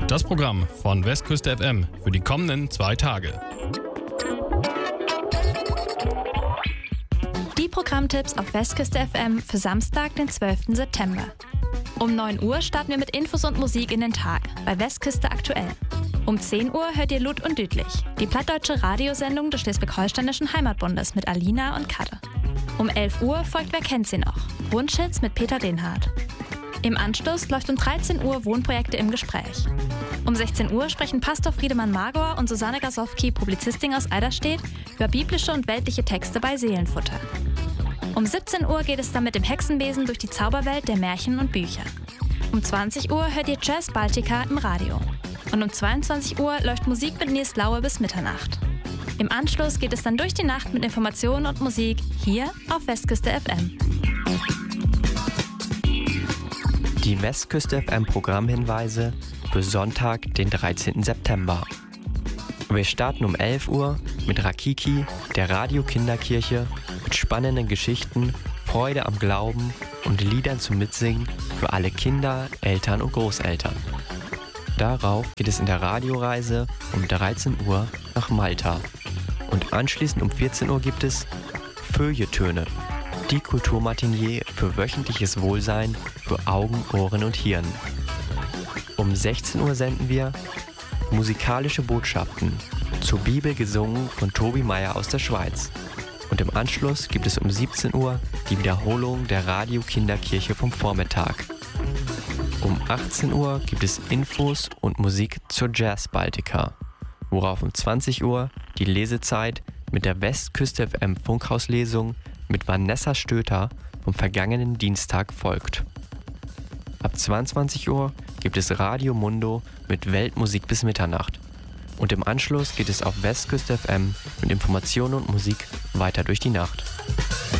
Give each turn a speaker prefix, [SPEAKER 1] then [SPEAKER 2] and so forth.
[SPEAKER 1] Das Programm von Westküste FM für die kommenden 2 Tage.
[SPEAKER 2] Die Programmtipps auf Westküste FM für Samstag, den 12. September. Um 9 Uhr starten wir mit Infos und Musik in den Tag bei Westküste aktuell. Um 10 Uhr hört ihr Lud und Düdlich, die plattdeutsche Radiosendung des Schleswig-Holsteinischen Heimatbundes mit Alina und Kadde. Um 11 Uhr folgt Wer kennt sie noch? Wunschhits mit Peter Denhardt. Im Anschluss läuft um 13 Uhr Wohnprojekte im Gespräch. Um 16 Uhr sprechen Pastor Friedemann Magor und Susanne Gasowski, Publizistin aus Eiderstedt, über biblische und weltliche Texte bei Seelenfutter. Um 17 Uhr geht es dann mit dem Hexenbesen durch die Zauberwelt der Märchen und Bücher. Um 20 Uhr hört ihr Jazz Baltica im Radio. Und um 22 Uhr läuft Musik mit Nils Laue bis Mitternacht. Im Anschluss geht es dann durch die Nacht mit Informationen und Musik hier auf Westküste FM.
[SPEAKER 3] Die Westküste FM Programmhinweise für Sonntag, den 13. September. Wir starten um 11 Uhr mit Rakiki, der Radio-Kinderkirche, mit spannenden Geschichten, Freude am Glauben und Liedern zum Mitsingen für alle Kinder, Eltern und Großeltern. Darauf geht es in der Radioreise um 13 Uhr nach Malta. Und anschließend um 14 Uhr gibt es Feuilletöne, die Kulturmatinee für wöchentliches Wohlsein für Augen, Ohren und Hirn. Um 16 Uhr senden wir musikalische Botschaften, zur Bibel gesungen von Tobi Meyer aus der Schweiz. Und im Anschluss gibt es um 17 Uhr die Wiederholung der Radio-Kinderkirche vom Vormittag. Um 18 Uhr gibt es Infos und Musik zur Jazz Baltica, worauf um 20 Uhr die Lesezeit mit der Westküste FM Funkhauslesung mit Vanessa Stöter vom vergangenen Dienstag folgt. Ab 22 Uhr gibt es Radio Mundo mit Weltmusik bis Mitternacht. Und im Anschluss geht es auf Westküste FM mit Informationen und Musik weiter durch die Nacht.